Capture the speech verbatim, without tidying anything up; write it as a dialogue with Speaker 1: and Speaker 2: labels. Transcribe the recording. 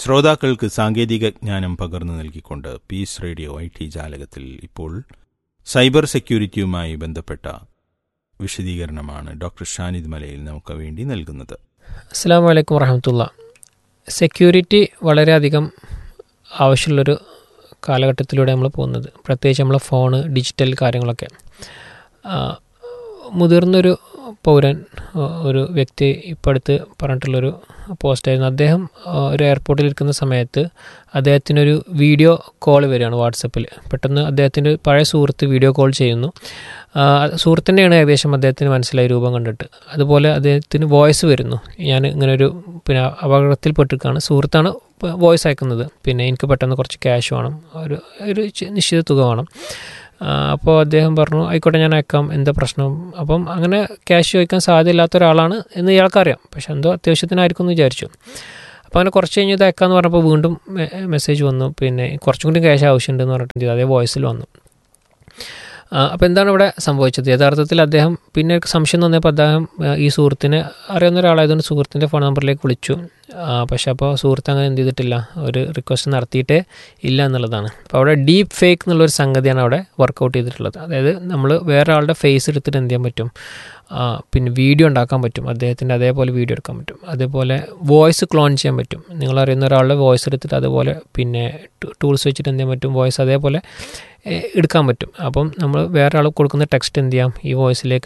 Speaker 1: ശ്രോതാക്കൾക്ക് സാങ്കേതിക ജ്ഞാനം പകർന്നു നൽകിക്കൊണ്ട് പീസ് റേഡിയോ ഐ ടി ജാലകത്തിൽ ഇപ്പോൾ സൈബർ സെക്യൂരിറ്റിയുമായി ബന്ധപ്പെട്ട വിശദീകരണമാണ് ഡോക്ടർ ഷാനിദ് മലയിൽ നമുക്ക് വേണ്ടി നൽകുന്നത്.
Speaker 2: അസ്സലാമു അലൈക്കും വറഹ്മത്തുള്ളാഹി. സെക്യൂരിറ്റി വളരെയധികം ആവശ്യമുള്ളൊരു കാലഘട്ടത്തിലൂടെ നമ്മൾ പോകുന്നത്, പ്രത്യേകിച്ച് നമ്മളെ ഫോണ്, ഡിജിറ്റൽ കാര്യങ്ങളൊക്കെ. മുതിർന്നൊരു പൗരൻ, ഒരു വ്യക്തി ഇപ്പോൾ അടുത്ത് പറഞ്ഞിട്ടുള്ളൊരു പോസ്റ്റായിരുന്നു. അദ്ദേഹം ഒരു എയർപോർട്ടിൽ ഇരിക്കുന്ന സമയത്ത് അദ്ദേഹത്തിനൊരു വീഡിയോ കോൾ വരികയാണ് വാട്സപ്പിൽ. പെട്ടെന്ന് അദ്ദേഹത്തിൻ്റെ പഴയ സുഹൃത്ത് വീഡിയോ കോൾ ചെയ്യുന്നു. സുഹൃത്തിൻ്റെയാണ് ഏകദേശം അദ്ദേഹത്തിന് മനസ്സിലായി രൂപം കണ്ടിട്ട്. അതുപോലെ അദ്ദേഹത്തിന് വോയിസ് വരുന്നു, ഞാൻ ഇങ്ങനൊരു പിന്നെ അപകടത്തിൽപ്പെട്ടിരിക്കുകയാണ്, സുഹൃത്താണ് വോയിസ് അയക്കുന്നത്, പിന്നെ എനിക്ക് പെട്ടെന്ന് കുറച്ച് ക്യാഷ് വേണം, ഒരു ഒരു നിശ്ചിത തുക വേണം. അപ്പോൾ അദ്ദേഹം പറഞ്ഞു ആയിക്കോട്ടെ ഞാൻ അയക്കാം, എന്താ പ്രശ്നം. അപ്പം അങ്ങനെ ക്യാഷ് ചോദിക്കാൻ സാധ്യതയില്ലാത്ത ഒരാളാണ് എന്ന് ഇയാൾക്കറിയാം, പക്ഷെ എന്തോ അത്യാവശ്യത്തിനായിരിക്കും എന്ന് വിചാരിച്ചു. അപ്പോൾ അങ്ങനെ കുറച്ച് കഴിഞ്ഞ് ഇത് അയക്കാമെന്ന് പറഞ്ഞപ്പോൾ വീണ്ടും മെസ്സേജ് വന്നു, പിന്നെ കുറച്ചും കൂടി ക്യാഷ് ആവശ്യമുണ്ടെന്ന് പറഞ്ഞിട്ട് അതേ വോയിസിൽ വന്നു. അപ്പോൾ എന്താണ് ഇവിടെ സംഭവിച്ചത്? യഥാർത്ഥത്തിൽ അദ്ദേഹം പിന്നെ സംശയം തോന്നിയപ്പോൾ അദ്ദേഹം ഈ സുഹൃത്തിനെ അറിയുന്ന ഒരാളായതുകൊണ്ട് സുഹൃത്തിൻ്റെ ഫോൺ നമ്പറിലേക്ക് വിളിച്ചു. പക്ഷേ അപ്പോൾ സുഹൃത്ത് അങ്ങനെ എന്ത് ചെയ്തിട്ടില്ല, ഒരു റിക്വസ്റ്റ് നടത്തിയിട്ടേ ഇല്ല എന്നുള്ളതാണ്. അപ്പോൾ അവിടെ ഡീപ്പ് ഫേക്ക് എന്നുള്ളൊരു സംഗതിയാണ് അവിടെ വർക്കൗട്ട് ചെയ്തിട്ടുള്ളത്. അതായത് നമ്മൾ വേറെ ആളുടെ ഫേസ് എടുത്തിട്ട് എന്ത് ചെയ്യാൻ പറ്റും, പിന്നെ വീഡിയോ ഉണ്ടാക്കാൻ പറ്റും, അദ്ദേഹത്തിൻ്റെ അതേപോലെ വീഡിയോ എടുക്കാൻ പറ്റും, അതേപോലെ വോയിസ് ക്ലോൺ ചെയ്യാൻ പറ്റും. നിങ്ങളറിയുന്ന ഒരാളുടെ വോയിസ് എടുത്തിട്ട് അതുപോലെ പിന്നെ ടൂൾസ് വെച്ചിട്ട് എന്ത് ചെയ്യാൻ പറ്റും, വോയിസ് അതേപോലെ എടുക്കാൻ പറ്റും. അപ്പം നമ്മൾ വേറെ ആൾ കൊടുക്കുന്ന ടെക്സ്റ്റ് എന്ത് ചെയ്യാം, ഈ വോയിസിലേക്ക്